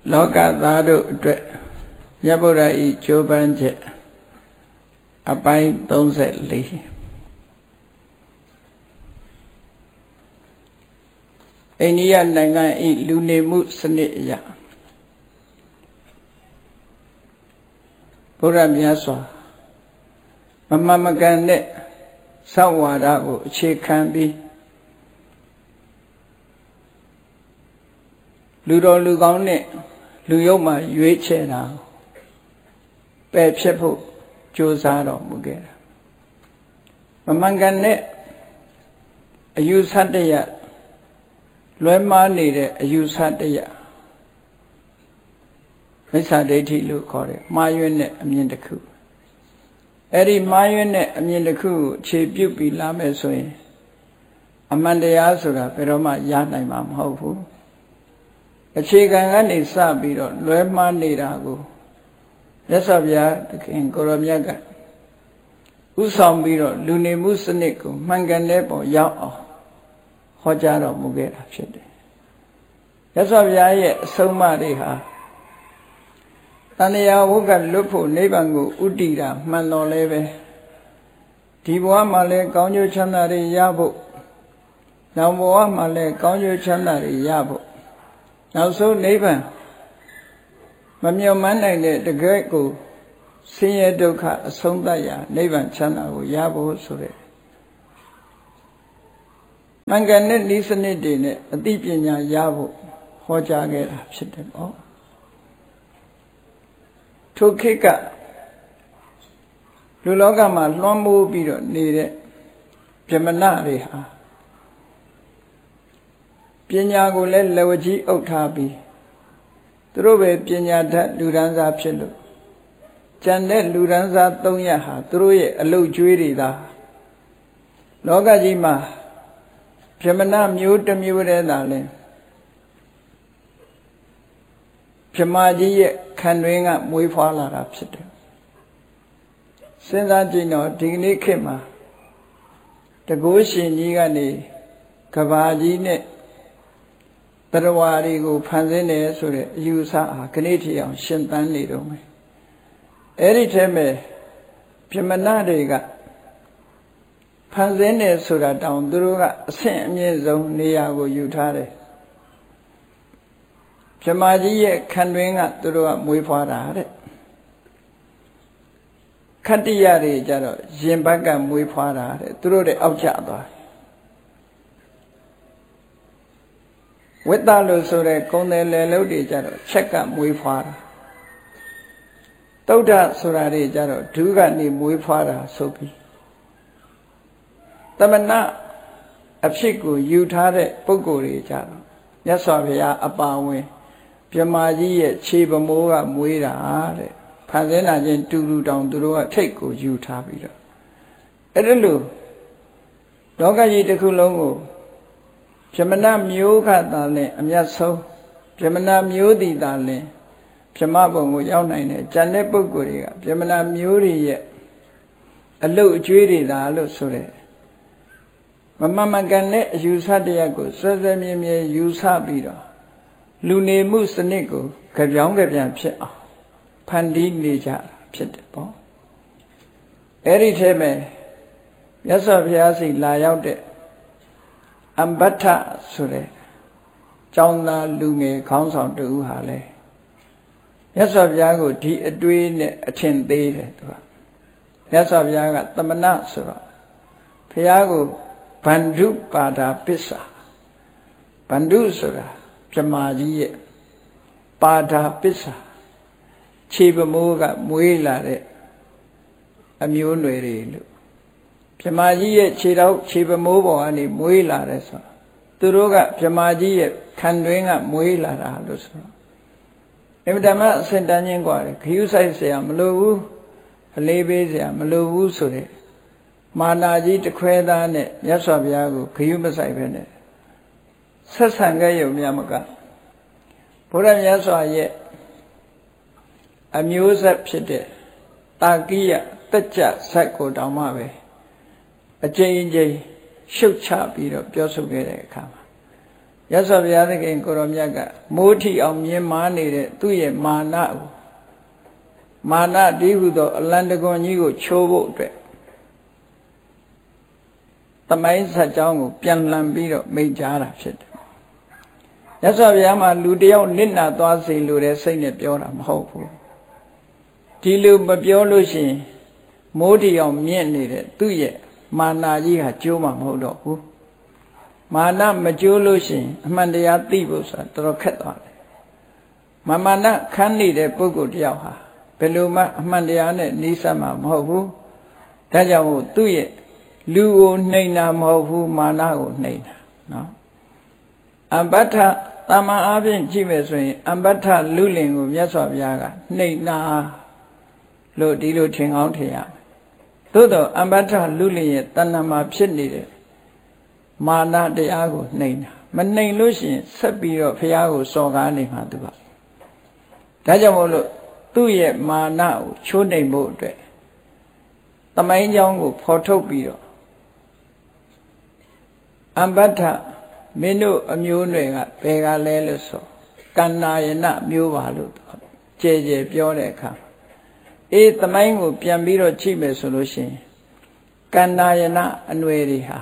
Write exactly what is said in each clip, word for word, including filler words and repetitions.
လောကသားတို့အတွက်မြတ်ဗုဒ္ဓဤကြိုးပမ်းချက်အပိုင်း၃၄အိန္ဒိယနိုင်ငံဤလူနေမှုစနစ်အရဘုရားမြတ်စွာမမမကန်တဲ့သဝါဒကိုအခြေခံပြီးလူတော်လူကောင်းနဲ့လူယုတ်မှရွေးချယ်တာပယ်ဖြစ်ဖို့ကြိုးစားတော်မူခဲ့တာမမှန်ကန်တဲ့အယူဆတရားလွဲမှားနေတဲ့အယူဆတရားမိစ္ဆာဒိဋ္ဌိလို့ခေါ်တယ်မှားယွင်းတဲ့အမြင်တစ်ခုအဲ့ဒီမှားယွင်းတဲ့အမြင်တစ်ခုကိုခြေပြုတ်ပြီးလာမယ်ဆိုရင်အမှန်တရားဆိုတာဘယ်တော့မှရနိုင်မှာမဟုတ်ဘူးအခြေခံကနေစပြီးတော့လွဲမှားနေတာကိုမြတ်စွာဘုရားသခင်ကိုရောမြတ်ကဥဆောင်ပြီးတော့လူနေမှုစနစ်ကိုမှန်ကန်တဲ့ပေါ်ရောက်အောင်ဟောကြားတော်မူခဲ့တာဖြစ်တယ်မြတ်စွာဘုရားရဲ့အဆုံးအမတွေဟာတဏှာဝုကလွတ်ဖို့နိဗ္ဗာန်ကိုဥတည်တာမှန်တော်လဲပဲဒီဘဝမှာလည်းကောင်းကျိုးချမ်းသာတွေရဖို့နောက်ဘဝမှာလည်းကောင်းကျိုးချမ်းသာတွေရဖို့နောက်ဆုံးနိဗ္ဗာန်မမြတ်မနိုင်တဲ့တကယ်ကိုဆင်းရဲဒုက္ခအဆုံးသတ်ရာနိဗ္ဗာန်ချမ်းသာကိုရဖို့ဆိုတဲ့မှန်ကန်တဲ့ဤစနစ်တွေနဲ့အသိပညာရဖို့ဟောကြားခဲ့တာဖြစ်တယ်ပေါ့ထိုခေတ်ကလူလောကမှာလွှမ်းမိုးပြီးတော့နေတဲ့ဗြဟ္မဏတွေဟာပညာကိုလည်းလက်ဝကြီးအုပ်ထားပြီးသူတို့ပဲပညာတတ်လူဒန်းစားဖြစ်လို့ကျန်တဲ့လူဒန်းစား၃ရပ်ဟာသူတို့ရဲ့အလုပ်ကျွေးတွေသာလောကကြီးမှာဗြဟ္မဏမျိုးတစ်မျိုးတည်းသာလဲဗြဟ္မာကြီးရဲ့ခံတွင်းကမွေးဖွားလာတာဖြစ်တယ်စဉ်းစားကြည့်တော့ဒီကနေ့ခေတ်မှာတကုရှင်ကြီးကနေကဘာကြီးနဲ့တရဝါတွေကိုဖန်ဆင်းတယ်ဆိုတဲ့အယူဆအားခဏထီအောင်ရှင်သန်နေတော့မယ်အဲ့ဒီထဲမှာဗြဟ္မဏတွေကဖန်ဆင်းတယ်ဆိုတာတောင်သူတို့ကအဆင့်အမြင့်ဆုံးနေရာကိုယူထားတယ်ဗြဟ္မာကြီးရဲ့ခံတွင်းကသူတို့ကမွေးဖွားတာတဲ့ခတ္တိယတွေကြတော့ရင်ဘက်ကမွေးဖွားတာတဲ့သူတို့တွေအောက်ကျသွားဝိတ္တလို့ဆိုတဲ့ကုံတယ်လေလုတ်တွေကြတော့ချက်ကမွေးဖွားတာတုဒ္ဓဆိုတာတွေကြတော့ဒုကနေမွေးဖွားတာဆိုပြီးတမနာအဖြစ်ကိုယူထားတဲ့ပုဂ္ဂိုလ်တွေကြတော့မြတ်စွာဘုရားအပါဝင်ဗြဟ္မာကြီးရဲ့ခြေပမိုးကမွေးတာတဲ့ဖန်ဆင်းတာချင်းတူတူတောင်သူတို့ကထိတ်ကိုယူထားပြီးတော့အဲ့ဒါလို့လောကကြီးတစ်ခုလုံးကိုဗြဟ္မဏမျိုးကသာလဲအမြတ်ဆုံးဗြဟ္မဏမျိုးတည်သာလဲဗြဟ္မဘုံကိုရောက်နိုင်တယ်ကျန်တဲ့ပုဂ္ဂိုလ်တွေကဗြဟ္မဏမျိုးတွေရဲ့အလုတ်အကျွေးတွေသာလို့ဆိုတဲ့မမမကန်တဲ့အယူဆတရားကိုစွဲစွဲမြဲမြဲယူဆပြီးတော့လူနေမှုစနစ်ကိုကြပြောင်းကြပြန်ဖြစ်အောင်ဖန်တီးနေကြတာဖြစ်တယ်ပေါ့အဲ့ဒီထဲမှာမြတ်စွာဘုရားစီလာရောက်တဲ့အမ္ဘထဆိုတဲ့ကျောင်းသားလူငယ်ခေါင်းဆောင်တူဟာလဲမြတ်စွာဘုရားကိုဒီအတွေးနဲ့အထင်သေးတယ်သူကမြတ်စွာဘုရားကသမဏဆိုတော့ဘုရားကိုဗန္ဓုပါဒာပစ္စာဗန္ဓုဆိုတာဗြဟ္မာကြီးရဲ့ပါဒာပစ္စာခြေပမိုးကမွေးလာတဲ့အမျိုးနွယ်တွေလို့ဗြဟ္မာကြီးရဲ့ခြေတော်ခြေပမိုးပေါ်ကနေမွေးလာတယ်ဆိုသူတို့ကဗြဟ္မာကြီးရဲ့ခံတွင်းကမွေးလာတာလို့ဆိုအမြဲတမ်းအစင်တန်းချင်းกว่าတယ်ခ ्यू ဆိုင်เสียမလိုဘူးအလေးပေးเสียမလိုဘူးဆိုတဲ့မာနာကြီးတခွဲသားနဲ့မြတ်စွာဘုရားကိုခ ्यू မဆိုင်ပဲနဲ့ဆက်ဆံခဲ့ရုံများမကဘုရားမြတ်စွာရဲ့အမျိုးဆက်ဖြစ်တဲ့တာကိယတက်ကြဆက်ကိုတောင်မှပဲအကျဉ်းချင်းရှုတ်ချပြီးတော့ပြောဆိုခဲ့တဲ့အခါမှာရသော်ဘုရားသခင်ကိုရောမြတ်ကမိုးထီအောင်မြင်မာနေတဲ့သူ့ရဲ့မာနကိုမာနတည်းဟုသောအလန္တကွန်ကြီးကိုချိုးဖို့အတွက်သမိုင်းဆက်ကြောင်းကိုပြန်လှန်ပြီးတော့မိန့်ကြားတာဖြစ်တယ်ရသော်ဘုရားမှာလူတယောက်နစ်နာသွားစေလိုတဲ့စိတ်နဲ့ပြောတာမဟုတ်ဘူးဒီလိုမပြောလို့ရှိရင်မိုးထီအောင်မြင့်နေတဲ့သူ့ရဲ့မာနကြီးဟာကျိုးမှာမဟုတ်တော့ဘူးမာနမကျိုးလို့ရှိရင်အမှန်တရားသိဖို့ဆိုတာတော်တော်ခက်သွားတယ်မမာနခန်းနေတဲ့ပုဂ္ဂိုလ်တယောက်ဟာဘယ်လိုမှအမှန်တရားနဲ့နှီးစပ်မှာမဟုတ်ဘူးဒါကြောင့်မို့သူ့ရဲ့လူကိုနှိမ်တာမဟုတ်ဘူးမာနကိုနှိမ်တာနော်အမ္ပတ္ထတာမန်အားဖြင့်ကြည့်မယ်ဆိုရင်အမ္ပတ္ထလူလင်ကိုမြတ်စွာဘုရားကနှိမ်တာလို့ဒီလိုထင်ကောင်းထင်ရမယ်သို့တော့အမ္ပတ္ထလူလင်ရဲ့တဏ္ဍာမှာဖြစ်နေတဲ့မာနတရားကိုနှိမ်တာမနှိမ်လို့ရှိရင်ဆက်ပြီးတော့ဘုရားကိုစော်ကားနေမှာသူကဒါကြောင့်မို့လို့သူ့ရဲ့မာနကိုချိုးနှိမ်ဖို့အတွက်သမိုင်းကြောင်းကိုဖော်ထုတ်ပြီးတော့အမ္ပတ္ထမင်းတို့အမျိုးနွယ်ကဘယ်ကလဲလို့ဆိုကန္နာယနမျိုးပါလို့ကြဲကြဲပြောတဲ့အခါအေးသမိုင်းကိုပြန်ပြီးတော့ကြည့်မယ်ဆိုလို့ရှိရင်ကန္နာယနအနွယ်တွေဟာ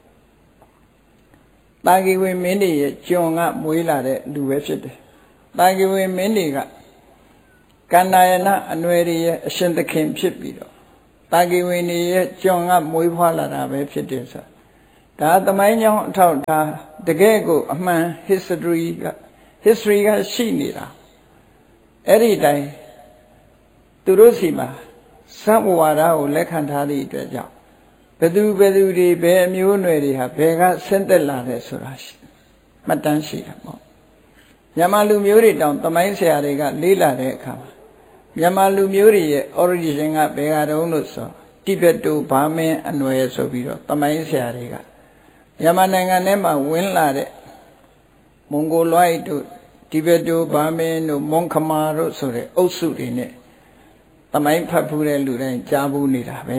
တာဂိဝေမင်းတွေရဲ့ကျွန်ကမွေးလာတဲ့လူပဲဖြစ်တယ်တာဂိဝေမင်းတွေကကန္နာယနအနွယ်တွေရဲ့အရှင်သခင်ဖြစ်ပြီးတော့တာဂိဝေနေရဲ့ကျွန်ကမွေးဖွားလာတာပဲဖြစ်တယ်ဆိုဒါသမိုင်းကြောင်းအထောက်ထားတကယ်ကိုအမှန် history က history ကရှိနေတာအဲ့ဒီတိုင်းသူတို့စီမှာသံဝါဒကိုလက်ခံထားသည့်အတွက်ကြောင့်ဘယ်သူဘယ်သူတွေဘယ်အမျိုးအနွယ်တွေဟာဘယ်ကဆင်းသက်လာတယ်ဆိုတာမှတ်တမ်းရှိတာပေါ့မြန်မာလူမျိုးတွေတောင်သမိုင်းဆရာတွေကလေးလာတဲ့အခါမှာမြန်မာလူမျိုးတွေရဲ့ origin ကဘယ်ကတုန်းလို့ဆိုတိဘက်တိုဘာမင်းအနွယ်ဆိုပြီးတော့သမိုင်းဆရာတွေကမြန်မာနိုင်ငံထဲမှာဝင်လာတဲ့မွန်ဂိုလွိုက်တို့တိဘက်တိုဘာမင်းတို့မွန်ခမာတို့ဆိုတဲ့အုပ်စုတွေနဲ့သမိုင်းဖတ်ဖူးတဲ့လူတိုင်းကြားဘူးနေတာပဲ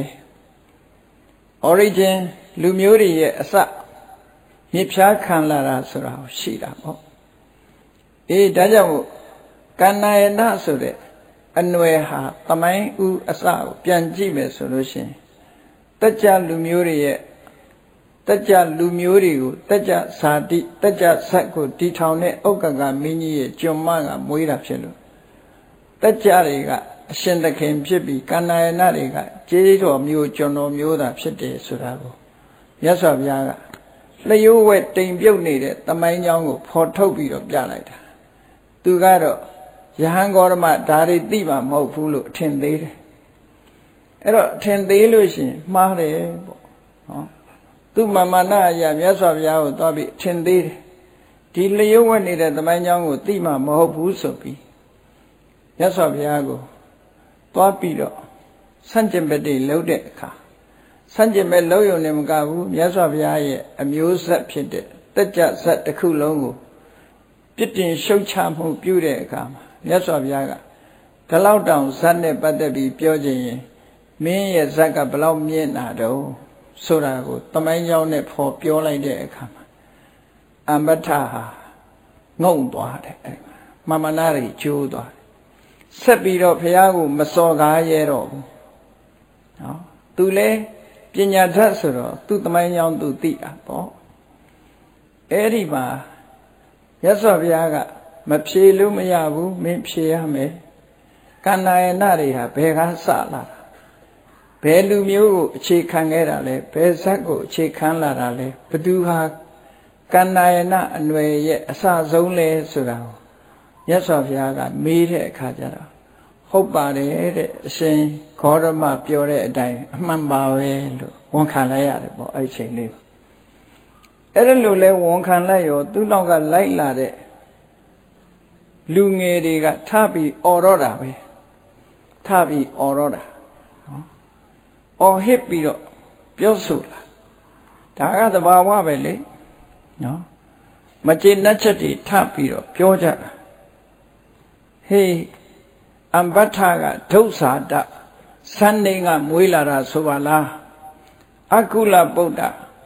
origin လူမျိုးတွေရဲ့အစမြစ်ဖြားခံလာတာဆိုတာရှိတာပေါ့အေးဒါကြောင့်ကန္နာယနဆိုတဲ့အနွယ်ဟာသမိုင်းဥအစကိုပြန်ကြည့်မယ်ဆိုလို့ရှိရင်တက်ကြလူမျိုးတွေရဲ့တက်ကြလူမျိုးတွေကိုတက်ကြဇာတိတက်ကြဇက်ကိုတီထောင်တဲ့ဥက္ကကမင်းကြီးရဲ့ကျွန်မကမွေးတာဖြစ်လို့တက်ကြတွေကအရှင်သခင်ဖြစ်ပြီးကန္နာယနတွေကကျေးတော်မျိုးကျွန်တော်မျိုးသာဖြစ်တယ်ဆိုတာကိုမြတ်စွာဘုရားကလျှို့ဝှက်တိမ်ပြုတ်နေတဲ့သမိုင်းကြောင်းကိုဖော်ထုတ်ပြီးတော့ပြလိုက်တာသူကတော့ယဟန်ဂေါရမဒါတွေသိမှာမဟုတ်ဘူးလို့အထင်သေးတယ်အဲ့တော့အထင်သေးလို့ရှိရင်မှားတယ်ပေါ့နော်သူမမနာအရာမြတ်စွာဘုရားကိုသွားပြီးအထင်သေးတယ်ဒီလျှို့ဝှက်နေတဲ့သမိုင်းကြောင်းကိုသိမှာမဟုတ်ဘူးဆိုပြီးမြတ်စွာဘုရားကိုသွားပြီးတော့ဆန့်ကျင်ဘက်တွေလှုပ်တဲ့အခါဆန့်ကျင်ဘက်လှုပ်ရုံနဲ့မကဘူးမြတ်စွာဘုရားရဲ့အမျိုးဆက်ဖြစ်တဲ့တက်ကြဆက်တစ်ခုလုံးကိုပြစ်တင်ရှုတ်ချမှုပြုတဲ့အခါမှာမြတ်စွာဘုရားကဒီလောက်တောင်ဇတ်နဲ့ပတ်သက်ပြီးပြောခြင်းရင်မင်းရဲ့ဇတ်ကဘယ်လောက်မြင့်တာတော့ဆိုတာကိုတမိုင်းကြောင်းနဲ့ဖော်ပြောလိုက်တဲ့အခါမှာအမ္ပတ္ထဟာငုံသွားတယ်အဲ့မမနာတွေကျိုးသွားတယ်ဆက်ပြီးတော့ဘုရားကိုမစော်ကားရဲတော့ဘူးနော်သူလဲပညာတတ်ဆိုတော့သူတမိုင်းကြောင်းသူသိတာပေါ့အဲ့ဒီမှာရသော်ဘုရားကမဖြေလို့မရဘူးမင်းဖြေရမယ်ကန္နာယနတွေဟာဘယ်ကစလာတာဘယ်လူမျိုးကိုအခြေခံခဲ့တာလဲဘယ်ဇက်ကိုအခြေခံလာတာလဲဘသူဟာကန္နာယနအနွယ်ရဲ့အစဆုံးလဲဆိုတာကိုမြတ်စွာဘုရားကမေးတဲ့အခါကျတော့ဟုတ်ပါတယ်တဲ့အရှင်ဂေါရမပြောတဲ့အတိုင်းအမှန်ပါပဲလို့ဝန်ခံလိုက်ရတယ်ပေါ့အဲ့ဒီချိန်လေးအဲ့ဒါလို့လဲဝန်ခံလိုက်ရောသူ့နောက်ကလိုက်လာတဲ့လူငယ်တွေကထပြီးអော်တော့တာပဲထပြီးអော်တော့တာနော်អော်ဟစ်ပြီးတော့ပြောဆိုလာဒါကသဘာဝပဲလေနော်မကျေနပ်ချက်တွေထပြီးတော့ပြောကြတာဟေးအမ္ပတ္ထကဒုက္ခတစန္ဒိကမွေးလာတာဆိုပါလားအကုလပုဒ္ဒ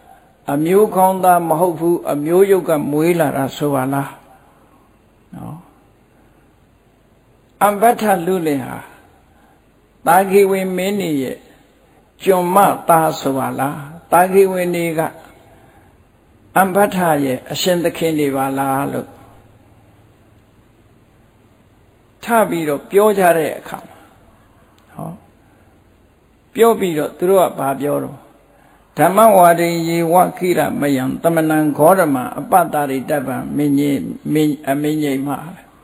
အမျိုးကောင်းသားမဟုတ်ဘူးအမျိုးယုတ်ကမွေးလာတာဆိုပါလားနော်အမ္ပထလူလင်ဟာတာဂိဝေမင်းကြီးရဲ့ကျွန်မသားဆိုပါလားတာဂိဝေနေကအမ္ပထရဲ့အရှင်သခင်တွေပါလားလို့ထပြီးတော့ပြောကြတဲ့အခါမှာဟောပြောပြီးတော့သူတို့ကဘာပြောတော့ဓမ္မဝါဒိယေဝခိရမယံတမနံဂေါရမအပတ္တရိတပ္ပံမင်းကြီးမင်းအမင်းကြီးမှာ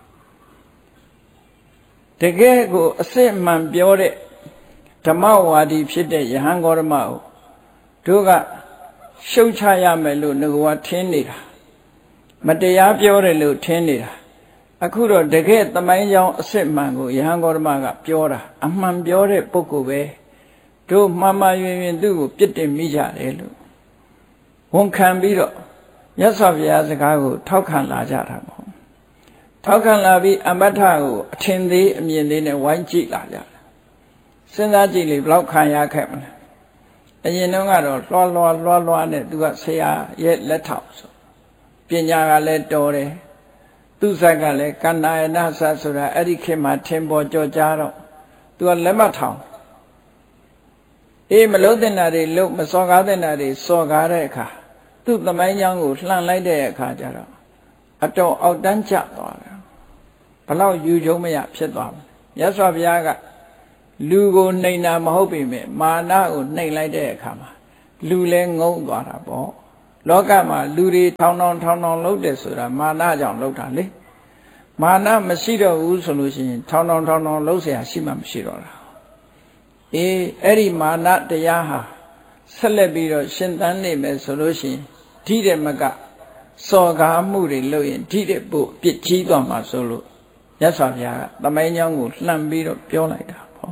တကယ်ကိုအစစ်မှန်ပြောတဲ့ဓမ္မဝါဒီဖြစ်တဲ့ယဟန်ဂေါရမကိုတို့ကရှုတ်ချရမယ်လို့ငါကထင်းနေတာမတရားပြောတယ်လို့ထင်းနေတာအခုတော့တကယ်သမိုင်းကြောင်းအစစ်မှန်ကိုယဟန်ဂေါရမကပြောတာအမှန်ပြောတဲ့ပုဂ္ဂိုလ်ပဲတို့မှန်မှန်ရင်ရင်သူ့ကိုပြစ်တင်မိကြတယ်လို့ဝန်ခံပြီးတော့မြတ်စွာဘုရားစကားကိုထောက်ခံလာကြတာပေါ့ထောက်ခံလာပြီးအမ္ပထကိုအထင်သေးအမြင်သေးနဲ့ဝိုင်းကြည့်လာကြတယ်စဉ်းစားကြည့်လေဘလောက်ခံရခဲ့မလဲအရင်တုန်းကတော့လွှားလွှားလွှားလွှားနဲ့သူကဆရာရဲ့လက်ထောက်ဆိုပညာကလည်းတော်တယ်သူ့ဇက်ကလည်းကန္နာယနာဇတ်ဆိုတာအဲ့ဒီခေတ်မှာထင်ပေါ်ကြော်ကြားတော့သူကလက်မထောင်အေးမလုံးတဲ့နာတွေလုံးမစော်ကားတဲ့နာတွေစော်ကားတဲ့အခါသူ့သမိုင်းကြောင်းကိုလှန်လိုက်တဲ့အခါကျတော့အတော်အောက်တန်းကျသွားတယ်ဘလောက်ယူချုံမရဖြစ်သွားတယ်မြတ်စွာဘုရားကလူကိုနှိမ်တာမဟုတ်ပေမဲ့မာနကိုနှိမ်လိုက်တဲ့အခါမှာလူလည်းငုံသွားတာပေါ့လောကမှာလူတွေထောင်ထောင်ထောင်ထောင်လုပ်တယ်ဆိုတာမာနကြောင့်လုပ်တာလေမာနမရှိတော့ဘူးဆိုလို့ရှိရင်ထောင်ထောင်ထောင်ထောင်လုပ်เสียရှိမှမရှိတော့တာအေးအဲ့ဒီမာနတရားဟာဆက်လက်ပြီးတော့ရှင်သန်နေမယ်ဆိုလို့ရှိရင်ဓိတဲ့မကစော်ကားမှုတွေလုပ်ရင်ဓိတဲ့ပို့ပြစ်ကြီးသွားမှာဆိုလို့မြတ်စွာဘုရားကသမိုင်းကြောင်းကိုလှမ်းပြီးတော့ပြောလိုက်တာပေါ့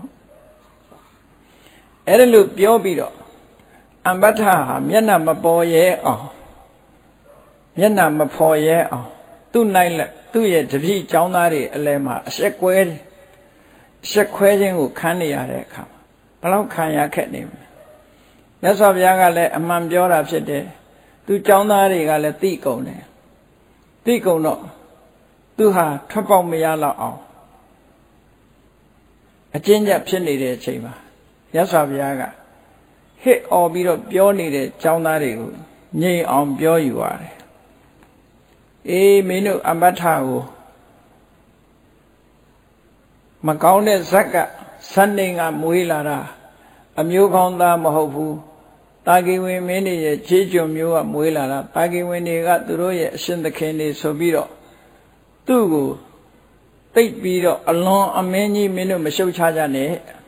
အဲ့ဒါလို့ပြောပြီးတော့အမ္ပထဟာမျက်နှာမပေါ်ရဲအောင်မျက်နှာမဖော်ရဲအောင်သူ့နိုင်လက်သူ့ရဲ့တပည့်ចောင်းသားတွေအလဲမှာအဆက်ကွဲအဆက်ခွဲခြင်းကိုခံနေရတဲ့အခါဘလောက်ခံရခက်နေမလဲမြတ်စွာဘုရားကလည်းအမှန်ပြောတာဖြစ်တယ်သူចောင်းသားတွေကလည်းသိကုန်တယ်သိကုန်တော့သူဟာထွက်ပေါက်မရတော့အောင်အကျဉ်းချက်ဖြစ်နေတဲ့အချိန်မှာမြတ်စွာဘုရားကဟစ်អော်ပြီးတော့ပြောနေတဲ့ចောင်းသားတွေကိုငြိမ်အောင်ပြောယူရတယ်အေးမင်းတို့အမ္ပထကိုမကောင်းတဲ့ဇက်ကဇန်နေကမွေးလာတာအမျိုးကောင်းသားမဟုတ်ဘူးတာဂိဝင်မင်းတွေရဲ့ခြေကျွံမျိုးကမွေးလာတာတာဂိဝင်တွေကသူတို့ရဲ့အရှင်သခင်တွေဆိုပြီးတော့သူ့ကိုတိတ်ပြီးတော့အလွန်အမင်းကြီးမင်းတို့မရှုတ်ချကြနဲ့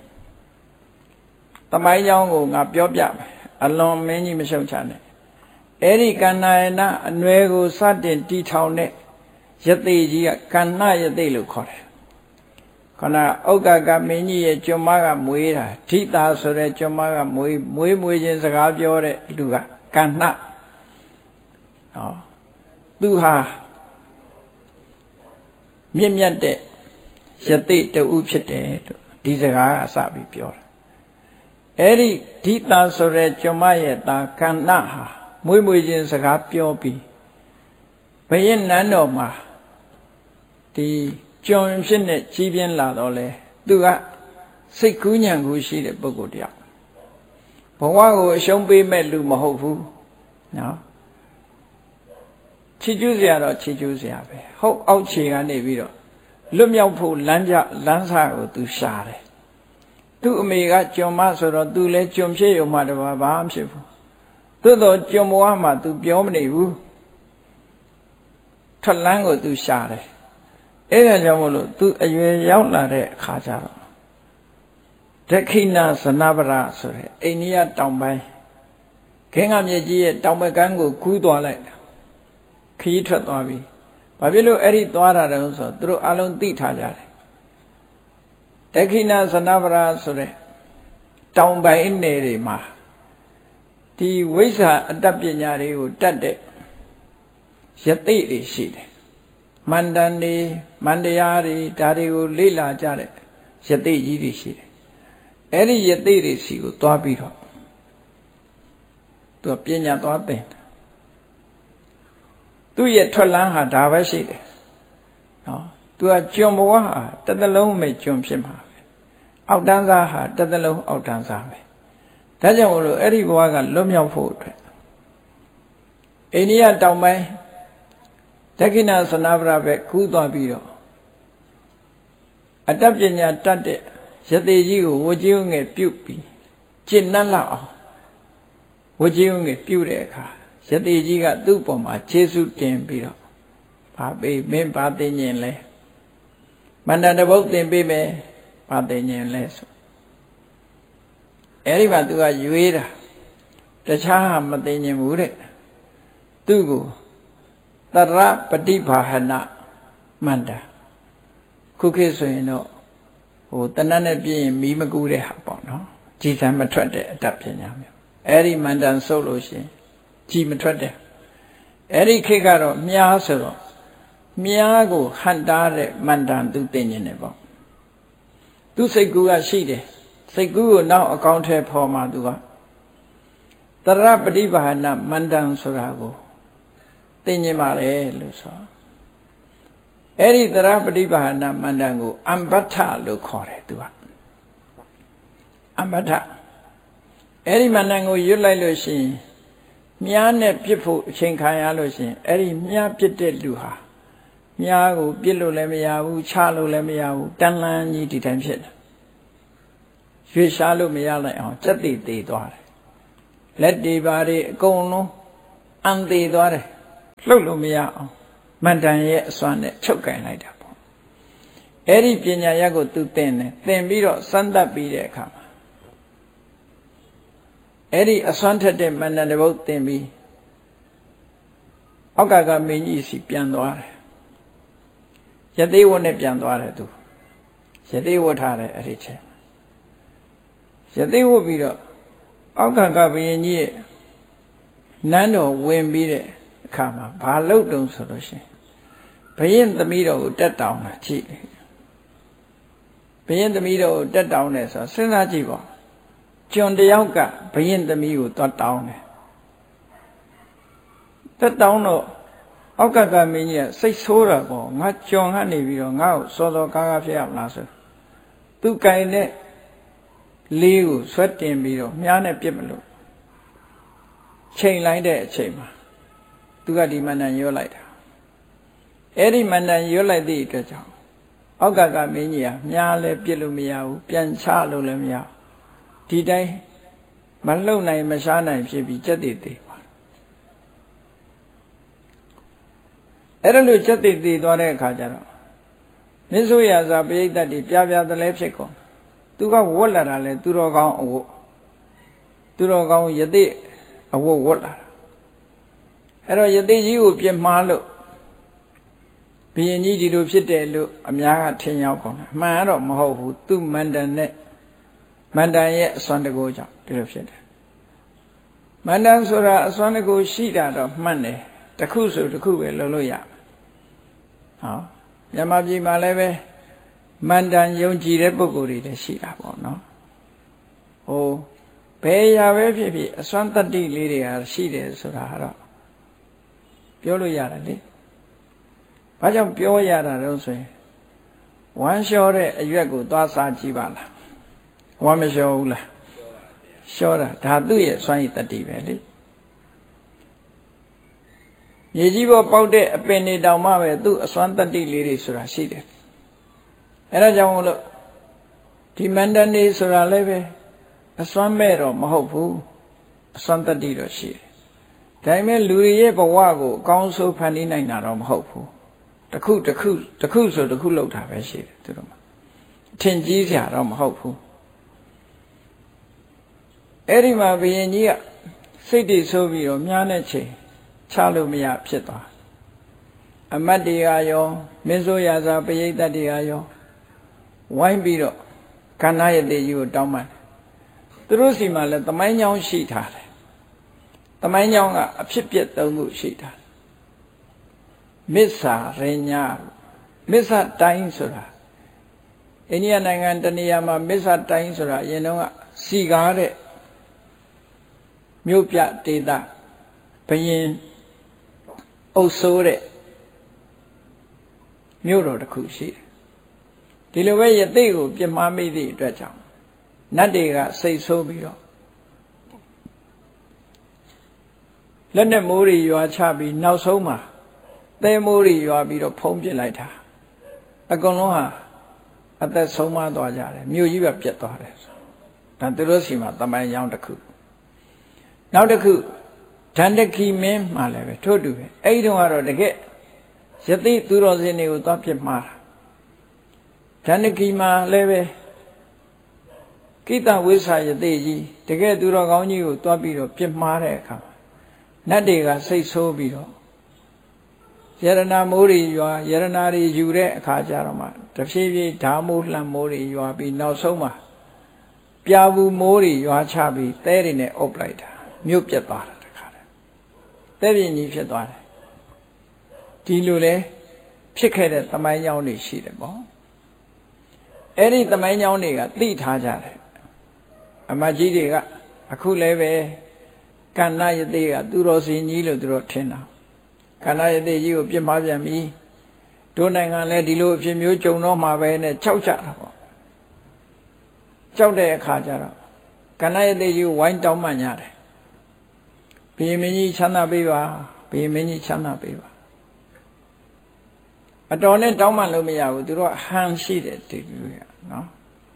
တမိုင်းကြောင်းကိုငါပြောပြမယ်အလွန်မင်းကြီးမရှုတ်ချနဲ့အဲ့ဒီကန္နာယနာအနွယ်ကိုစတင်တီထောင်တဲ့ယသိကြီးကကန္နယသိလို့ခေါ်တယ်ခဏဥက္ကကမင်းကြီးရဲ့ကျွမ်းမကမွေးတာဓိတာဆိုတဲ့ကျွမ်းမကမွေးမွေးမွေးချင်းစကားပြောတဲ့လူကကန္နဟောသူဟာမြင့်မြတ်တဲ့ယသိတူဖြစ်တယ်လို့ဒီစကားကစပြီးပြောတယ်အဲ့ဒီဓိတာဆိုတဲ့ကျွမ်းမရဲ့သားကန္နဟာမွေးမွေးချင်းစကားပြောပြီးဘယင်းနန်းတော်မှာဒီကျွံဖြစ်နဲ့ကြီးပြင်းလာတော့လေသူကစိတ်ကူးညံကူးရှိတဲ့ပုဂ္ဂိုလ်တယောက်ဘဝကိုအရှုံးပေးမဲ့လူမဟုတ်ဘူးနော်ချီကျူးစရာတော့ချီကျူးစရာပဲဟုတ်အောက်ခြေကနေပြီးတော့လွတ်မြောက်ဖို့လမ်းကြလမ်းစာကိုသူရှာတယ်သူ့အမေကကျွံမဆိုတော့သူလည်းကျွံဖြစ်ရုံမှတပါးဘာမှဖြစ်ဘူးသို့တော့ကျွံဘဝမှာသူပြောမနေဘူးထလန်းကိုသူရှာတယ်အဲ့ဒါကြောင့်မို့လို့သူအရွယ်ရောက်လာတဲ့အခါကျတော့ဒက္ခိဏဇနဗရဆိုတဲ့အိန္ဒိယတောင်ပိုင်းခင်းကမြေကြီးရဲ့တောင်ဘက်ကမ်းကိုကူးသွားလိုက်ခရီးထွက်သွားပြီဘာဖြစ်လို့အဲ့ဒီသွားတာတုံးဆိုသူတို့အလုံးသိထားကြတယ်ဒက္ခိဏဇနဗရဆိုတဲ့တောင်ပိုင်းနယ်တွေမှာဒီဝိဇ္ဇာအတ္တပညာတွေကိုတတ်တဲ့ယသိတွေရှိတယ်မန္တန်တွေမန္တရားတွေဒါတွေကိုလေ့လာကြတဲ့ယသိကြီးတွေရှိတယ်အဲ့ဒီယသိတွေစီကိုသွားပြီးတော့သူပညာသွားသင်တယ်သူ့ရဲ့ထွက်လန်းဟာဒါပဲရှိတယ်နော်သူကကျွန်ဘဝဟာတစ်သလုံးမဲ့ကျွန်ဖြစ်မှာပဲအောက်တန်းစားဟာတစ်သလုံးအောက်တန်းစားပဲဒါကြောင့်မို့လို့အဲ့ဒီဘဝကလွတ်မြောက်ဖို့အတွက်အိန္ဒိယတောင်ပိုင်းဒက္ခိဏဆနဗရဘက်ကူးသွားပြီးတော့အတတ်ပညာတတ်တဲ့ယတိကြီးကိုဝကြီးငယ်ပြုတ်ပြီးကျင့်နှံ့လောက်အောင်ဝကြီးငယ်ပြုတ်တဲ့အခါယတိကြီးကသူ့ပေါ်မှာခြေဆုတင်ပြီးတော့ဘာပေးမင်းဘာသိညင်လဲမန္တတပုတ်တင်ပေးမယ်ဘာသိညင်လဲဆိုအဲ့ဒီမှာသူကရွေးတာတခြားဟာမသိညင်ဘူးတဲ့သူ့ကိုတရပฏิဘာဟနမန္တခုခေတ်ဆိုရင်တော့ဟိုတဏ္ဍနဲ့ပြည့်ရင်မီးမကူတဲ့ဟာပေါ့နော်ကြည်စံမထွက်တဲ့အတတ်ပညာမျိုးအဲ့ဒီမန္တန်ဆုပ်လို့ရှိရင်ကြည်မထွက်တဲ့အဲ့ဒီခေတ်ကတော့မြားဆိုတော့မြားကိုဟန်တားတဲ့မန္တန်သူသိနေတယ်ပေါ့သူစိတ်ကူးကရှိတယ်စိတ်ကူးကိုနောက်အကောင့်ထဲပေါ်မှာသူကတရပฏิဘာဟနမန္တန်ဆိုတာကိုသိနေပါလေလို့ဆိုအဲ့ဒီတရပฏิဘာဟနမန္တန်ကိုအမ္ပဋ္ဌလို့ခေါ်တယ်သူကအမ္ပဋ္ဌအဲ့ဒီမန္တန်ကိုရွတ်လိုက်လို့ရှိရင်မြားနဲ့ပြစ်ဖို့အချိန်ခံရလို့ရှိရင်အဲ့ဒီမြားပြစ်တဲ့လူဟာမြားကိုပြစ်လို့လည်းမရဘူးချလို့လည်းမရဘူးတန်လန်းကြီးဒီတိုင်းဖြစ်တယ်ရွေ့ရှားလို့မရလိုက်အောင်စက်တိသေးသွားတယ်လက်တွေပါတွေအကုန်လုံးအန်သေးသွားတယ်လှုပ်လို့မရအောင်မန္တန်ရဲ့အစွမ်းနဲ့ချုပ်ကင်လိုက်တာပေါ့အဲ့ဒီပညာရပ်ကိုသူသင်တယ်သင်ပြီးတော့စမ်းသပ်ပြီးတဲ့အခါမှာအဲ့ဒီအစွမ်းထက်တဲ့မန္တန်တပုတ်သင်ပြီးအောက်ကကမင်းကြီးစီပြန်သွားတယ်ယသိဝတ်နဲ့ပြန်သွားတယ်သူယသိဝတ်ထားတယ်အဲ့ဒီချိန်ယသိဝတ်ပြီးတော့အောက်ကကဘုရင်ကြီးရဲ့နန်းတော်ဝင်ပြီးတဲ့အခါမှာဘာလုပ်တုံးဆိုလို့ရှိရင်ဘုရင်သမီးတော်ကိုတက်တောင်းတာကြည့်တယ်ဘုရင်သမီးတော်ကိုတက်တောင်းတယ်ဆိုတော့စဉ်းစားကြည့်ပါကျွန်တယောက်ကဘုရင်သမီးကိုသွားတောင်းတယ်တက်တောင်းတော့အောက်ကကမင်းကြီးကစိတ်ဆိုးတာပေါ့ငါကျွန်ကနေပြီးတော့ငါ့ကိုစောစောကားကားဖြစ်ရမလားဆိုသူကင်တဲ့လေးကိုဆွတ်တင်ပြီးတော့မြားနဲ့ပြစ်မလို့ချိန်လိုက်တဲ့အချိန်မှာသူကဒီမန္တန်ရွတ်လိုက်တာအဲ့ဒီမန္တန်ရွတ်လိုက်တဲ့အတွက်ကြောင့်အောက်ကကမင်းကြီးကမြားလည်းပြစ်လို့မရဘူးပြန်ချလို့လည်းမရဒီတိုင်းမလှုပ်နိုင်မရှားနိုင်ဖြစ်ပြီးစက်တည်တည်ပါအဲ့ဒါလို့စက်တည်တည်သွားတဲ့အခါကျတော့မင်းဆိုရစာပရိသတ်တွေပြပြသလဲဖြစ်ကုန်သူကဝတ်လာတာလဲသူတော်ကောင်းအဝတ်သူတော်ကောင်းယသိအဝတ်ဝတ်လာတာအဲ့တော့ယသိကြီးကိုပြမှားလို့ဘုရင်ကြီးဒီလိုဖြစ်တယ်လို့အများကထင်ရောက်ကုန်တယ်အမှန်ကတော့မဟုတ်ဘူးသူမန္တန်နဲ့မန္တန်ရဲ့အစွမ်းတကူကြောင့်ဒီလိုဖြစ်တယ်မန္တန်ဆိုတာအစွမ်းတကူရှိတာတော့မှန်တယ်တခုဆိုတခုပဲလုပ်လို့ရဟောမြန်မာပြည်မှာလည်းပဲမန္တန်ယုံကြည်တဲ့ပုဂ္ဂိုလ်တွေလည်းရှိတာပေါ့နော်ဟိုဘယ်ရာပဲဖြစ်ဖြစ်အစွမ်းတတ္တိလေးတွေဟာရှိတယ်ဆိုတာတော့ပြောလို့ရတယ်လေဘာကြောင့်ပြောရတာတော့ဆိုရင်ဝမ်းလျှောတဲ့အရွက်ကိုသွားစားကြည့်ပါလားဝမ်းမလျှောဘူးလားလျှောတာဒါသူ့ရဲ့စွမ်းရည်တတ္တိပဲလေမြေကြီးပေါ်ပေါက်တဲ့အပင်တွေတောင်မှပဲသူ့အစွမ်းတတ္တိလေးတွေဆိုတာရှိတယ်အဲဒါကြောင့်မို့လို့ဒီမန္တန်နေဆိုတာလည်းပဲအစွမ်းမဲ့တော့မဟုတ်ဘူးအစွမ်းတတ္တိတော့ရှိတယ်ဒါပေမဲ့လူတွေရဲ့ဘဝကိုအကောင်းဆုံးဖန်တီးနိုင်တာတော့မဟုတ်ဘူးတစ်ခုတစ်ခုတစ်ခုဆိုတစ်ခုလောက်တာပဲရှိတယ်သူတို့မှာအထင်ကြီးစရာတော့မဟုတ်ဘူးအဲ့ဒီမှာဘုရင်ကြီးကစိတ်တည်ဆိုးပြီးတော့မြားတဲ့ချိန်ချလို့မရဖြစ်သွားအမတ်တွေကရောမင်းဆိုရစာပရိသတ်တွေကရောဝိုင်းပြီးတော့ခန္ဓာရဲ့တည်ကြီးကိုတောင်းပန်သူတို့စီမှာလည်းသမိုင်းကြောင်းရှိထားတယ်သမိုင်းကြောင်းကအဖြစ်ပြက်သုံးခုရှိထားတယ်မစ္ဆာရညာမစ္ဆာတိုင်းဆိုတာအိန္ဒိယနိုင်ငံတနေရာမှာမစ္ဆာတိုင်းဆိုတာအရင်တော့ကစီကားတဲ့မြို့ပြဒေသဘယင်အုပ်ဆိုးတဲ့မြို့တော်တစ်ခုရှိတယ်ဒီလိုပဲယသိကိုပြမှားမိသည့်အတွက်ကြောင့်နတ်တွေကစိတ်ဆိုးပြီးတော့လက်နဲ့မိုးတွေရွာချပြီးနောက်ဆုံးမှာသဲမိုးတွေရွာပြီးတော့ဖုံးပစ်လိုက်တာအကုန်လုံးဟာအသက်ဆုံးမသွားကြတယ်မြို့ကြီးပဲပြတ်သွားတယ်ဒါသူတို့စီမှာတမိုင်းကြောင်းတစ်ခုနောက်တစ်ခုဒန္တကီမင်းမှလည်းပဲထို့တူပဲအဲ့ဒီတော့ကတော့တကယ်ယသိသူတော်စင်တွေကိုသွားပြစ်မှားတာဒန္တကီမှာလည်းပဲကိတဝိဆာယသိကြီးတကယ်သူတော်ကောင်းကြီးကိုသွားပြီးတော့ပြစ်မှားတဲ့အခါနတ်တွေကစိတ်ဆိုးပြီးတော့ယရနာမိုးတွေရွာယရနာတွေယူတဲ့အခါကျတော့မှတဖြည်းဖြည်းဓာမိုးလှမ်းမိုးတွေရွာပြီးနောက်ဆုံးမှာပြာဘူးမိုးတွေရွာချပြီးသဲတွေနဲ့အုပ်လိုက်တာမြို့ပြတ်သွားတာတခါတည်းသဲပြင်းကြီးဖြစ်သွားတယ်ဒီလိုလေဖြစ်ခဲ့တဲ့သမိုင်းကြောင်းတွေရှိတယ်ပေါ့အဲ့ဒီသမိုင်းကြောင်းတွေကသိထားကြတယ်အမကြီးတွေကအခုလည်းပဲကန္နယတိကသူတော်စင်ကြီးလို့သူတို့ထင်တာကန္နယတိကြီးကိုပြစ်မှားပြန်ပြီတို့နိုင်ငံလည်းဒီလိုအဖြစ်မျိုးကြုံတော့မှာပဲနဲ့ကြောက်ကြတာပေါ့ကြောက်တဲ့အခါကျတော့ကန္နယတိကြီးကိုဝိုင်းတောင်းပန်ကြတယ်ဘုရင်မင်းကြီးချမ်းသာပေးပါဘုရင်မင်းကြီးချမ်းသာပေးပါအတော်နဲ့တောင်းပန်လို့မရဘူးသူတို့ဟန်ရှိတယ်ဒီလိုကနော်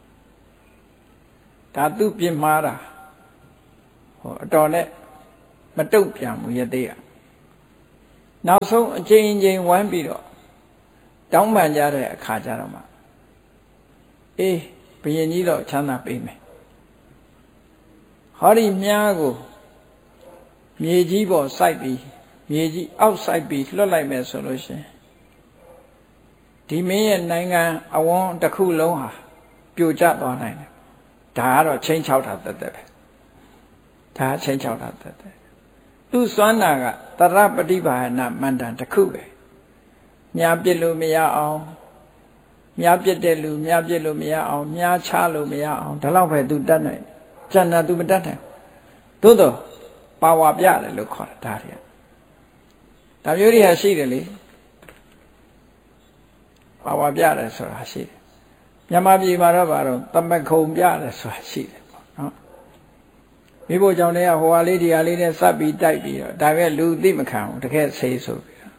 ဒါသူပြစ်မှားတာဟောအတော်နဲ့မတုတ်ပြန်ဘူးယသိကနောက်ဆုံးအချိန်ချင်းဝမ်းပြီးတော့တောင်းပန်ကြတဲ့အခါကျတော့မှအေးဘုရင်ကြီးတော့ချမ်းသာပေးမယ်ဟောဒီမြားကိုမြေကြီးပေါ်စိုက်ပြီးမြေကြီးအောက်စိုက်ပြီးလွတ်လိုက်မယ်ဆိုလို့ရှိရင်ဒီမင်းရဲ့နိုင်ငံအဝန်းတစ်ခုလုံးဟာပြိုကျသွားနိုင်တယ်ဒါကတော့ချင်းချောက်တာတက်တက်ပဲဒါချင်းချောက်တာတက်တက်သူစွမ်းနာကတရပฏิဘာနာမန္တန်တစ်ခုပဲမြားပြစ်လို့မရအောင်မြားပြစ်တဲ့လူမြားပြစ်လို့မရအောင်မြားချလို့မရအောင်ဒါတော့ပဲသူတတ်နိုင်ကျန်တာသူမတတ်နိုင်သို့တော့ပါဝါပြတယ်လို့ခေါ်တာဒါတွေကဒါမျိုးတွေဟာရှိတယ်လေပါဝါပြတယ်ဆိုတာရှိတယ်မြန်မာပြည်မှာတော့ဘာတော့တမခုံပြတယ်ဆိုတာရှိတယ်ပေါ့နော်မိဖို့ကြောင့်လည်းဟိုဟာလေးဒီဟာလေးနဲ့စပ်ပြီးတိုက်ပြီးတော့ဒါပဲလူသိမခံဘူးတကယ်ဆေးဆိုပြီးတော့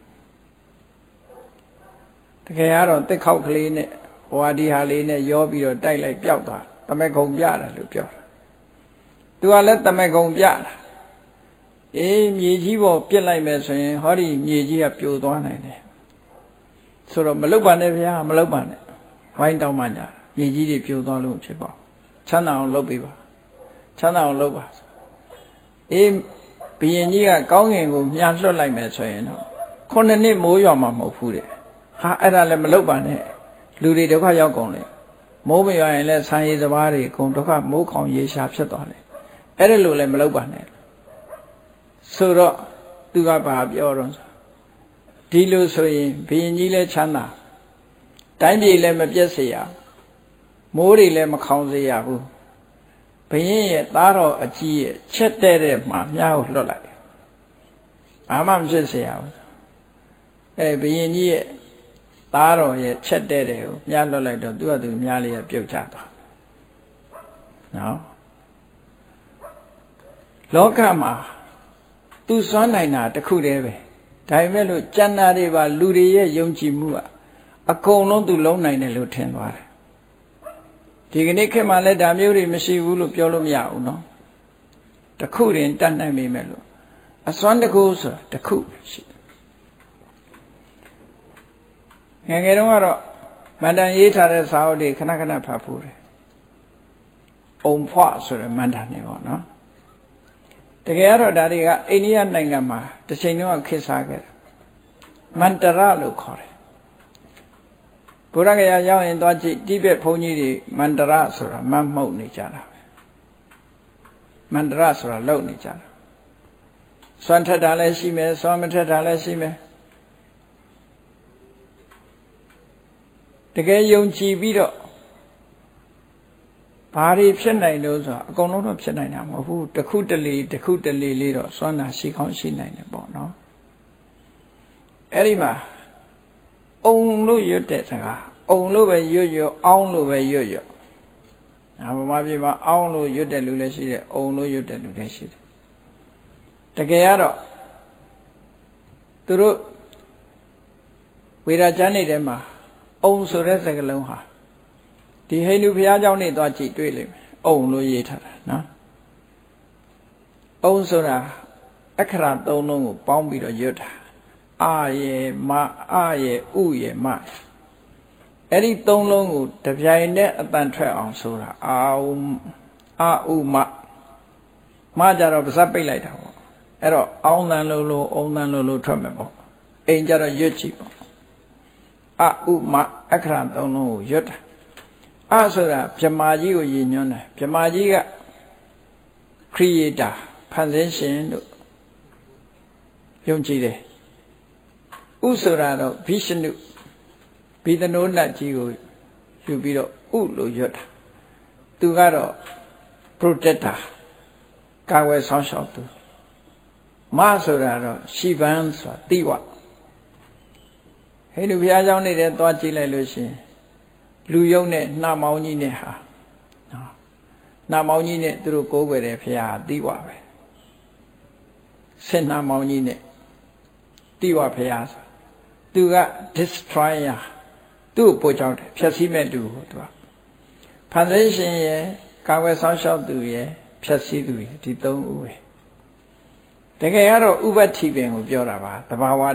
တကယ်ကတော့တက်ခောက်ကလေးနဲ့ဟိုဟာဒီဟာလေးနဲ့ရောပြီးတော့တိုက်လိုက်ပျောက်သွားတမခုံပြတယ်လို့ပြောတာသူကလည်းတမခုံပြတာအေးမြေကြီးပေါ်ပြစ်လိုက်မယ်ဆိုရင်ဟောဒီမြေကြီးကပြိုသွားနိုင်တယ်ဆိုတော့မလုပ်ပါနဲ့ဗျာမလုပ်ပါနဲ့ဝိုင်းတောင်းမှညာမြေကြီးတွေပြိုသွားလို့ဖြစ်ပါချမ်းသာအောင်လုပ်ပေးပါချမ်းသာအောင်လုပ်ပါအေးဘုရင်ကြီးကကောင်းငင်ကိုမြားလွှတ်လိုက်မယ်ဆိုရင်တော့ခုနှစ်နှစ်မိုးရွာမှာမဟုတ်ဘူးတဲ့ဟာအဲ့ဒါလည်းမလုပ်ပါနဲ့လူတွေဒုက္ခရောက်ကုန်လေမိုးမရွာရင်လည်းဆံရည်စပါးတွေအကုန်ဒုက္ခမိုးခေါင်ရေရှားဖြစ်သွားတယ်အဲ့ဒါလိုလည်းမလုပ်ပါနဲ့ဆိုတော့သူကဘာပြောတော့ဒီလိုဆိုရင်ဘုရင်ကြီးလည်းချမ်းသာတိုင်းပြည်လည်းမပြတ်စေရမိုးတွေလည်းမခေါင်စေရဘူးဘုရင်ရဲ့သားတော်အကြီးရဲ့ချက်တဲ့တဲ့မှာမြားကိုလွတ်လိုက်ဘာမှမဖြစ်စေရဘူးအဲဘုရင်ကြီးရဲ့သားတော်ရဲ့ချက်တဲ့တဲ့ကိုမြားလွတ်လိုက်တော့သူကသူမြားလေးကပြုတ်ကျသွားနော်လောကမှာသူစွမ်းနိုင်တာတခုတည်းပဲဒါပေမဲ့လို့ကျန်တာတွေပါလူတွေရဲ့ယုံကြည်မှုကအကုန်လုံးသူလုံးနိုင်တယ်လို့ထင်သွားတယ်ဒီကနေ့ခေတ်မှာလည်းဒါမျိုးတွေမရှိဘူးလို့ပြောလို့မရဘူးနော်တခုတင်တတ်နိုင်မိမယ်လို့အစွမ်းတကူဆိုတာတခုရှိငယ်ငယ်တုန်းကတော့မန္တန်ရေးထားတဲ့စာအုပ်တွေခဏခဏဖတ်ဖူးတယ်အုံဖွဆိုတဲ့မန္တန်နေပေါ့နော်တကယ်ကတော့ဒါတွေကအိန္ဒိယနိုင်ငံမှာတစ်ချိန်လုံးခေတ်စားခဲ့တယ်မန္တရလို့ခေါ်တယ်ဘုရားကရာရောက်ရင်သွားကြည့်တိဘက်ဘုန်းကြီးတွေမန္တရဆိုတာမတ်မှုတ်နေကြတာပဲမန္တရဆိုတာလုံနေကြတာစွမ်းထက်တာလည်းရှိမယ်စွမ်းမထက်တာလည်းရှိမယ်တကယ်ယုံကြည်ပြီးတော့ဘာတွေဖြစ်နိုင်လို့ဆိုတော့အကုန်လုံးတော့ဖြစ်နိုင်တာမဟုတ်ဘူးတစ်ခုတလေတစ်ခုတလေလေးတော့စွမ်းနာရှိကောင်းရှိနိုင်တယ်ပေါ့နော်အဲ့ဒီမှာအုံလို့ရွတ်တဲ့စကားအုံလို့ပဲရွတ်ရွတ်အောင်းလို့ပဲရွတ်ရွတ်အဘမပြေမှာအောင်းလို့ရွတ်တဲ့လူလည်းရှိတယ်အုံလို့ရွတ်တဲ့လူလည်းရှိတယ်တကယ်ကတော့သူတို့ဝေဒကျမ်းတွေထဲမှာအုံဆိုတဲ့စကားလုံးဟာဒီဟိန္ဒူဘုရားကျောင်းနေသွားကြည့်တွေ့လိမ့်မယ်အုံလို့ရေးထားတာနော်အုံဆိုတာအခရာသုံးလုံးကိုပေါင်းပြီးတော့ရွတ်တာအာရေမအာရေဥရေမအဲ့ဒီသုံးလုံးကိုတပြိုင်တည်းအတန်ထွက်အောင်ဆိုတာအာဥအာဥမမကြတော့ပါးစပ်ပိတ်လိုက်တာပေါ့အဲ့တော့အောင်းတန်လို့လို့အုံတန်လို့လို့ထွက်မယ်ပေါ့အိမ်ကြတော့ရွတ်ကြည့်ပေါ့အာဥမအခရာသုံးလုံးကိုရွတ်တာအဆိုတာဗြဟ္မာကြီးကိုရည်ညွှန်းတယ်ဗြဟ္မာကြီးက creator ဖန်ဆင်းရှင်လို့ယုံကြည်တယ်ဥဆိုတာတော့ဘိရှနုဘိသနိုးနတ်ကြီးကိုယူပြီးတော့ဥလို့ရွတ်တာသူကတော့ protector ကာဝယ်ဆောင်ရှောက်သူမဆိုတာတော့ရှိပန်းဆိုတာတိဝဟိန္ဒူဘုရားကျောင်းနေတဲ့သွားကြည့်လိုက်လို့ရှိရင်လူယုံနဲ့နှာမောင်းကြီးနဲ့ဟာနော်နှာမောင်းကြီးနဲ့သူတို့ကိုးကွယ်တယ်ဘုရားတိဝပဲဆင်နှာမောင်းကြီးနဲ့တိဝဘုရားဆိုသူက destroyer သူ့ကိုပို့ကြောက်တယ်ဖြတ်စည်းမဲ့သူကိုသူကဖန်ဆင်းရှင်ရဲ့ကာဝယ်ဆောင်ရှောက်သူရဲ့ဖြတ်စည်းသူရဲ့ဒီသုံးဦးပဲတကယ်ကတော့ဥပ္ပတ္ထိပင်ကိုပြောတာပါတဘာဝ